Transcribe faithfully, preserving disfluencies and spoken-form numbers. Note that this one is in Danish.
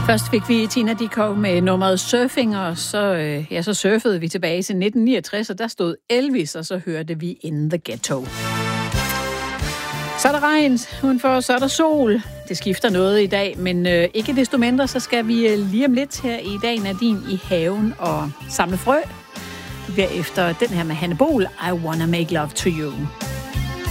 Først fik vi Tina Dickow med nummeret Surfing, og så, øh, ja, så surfede vi tilbage til nitten niogtres, og der stod Elvis, og så hørte vi In the Ghetto. Så er der regn udenfor, så er der sol. Det skifter noget i dag, men øh, ikke desto mindre, så skal vi øh, lige om lidt her i dag, Nadine, i haven og samle frø. Det bliver efter den her med Hanne Bol, I Wanna Make Love to You.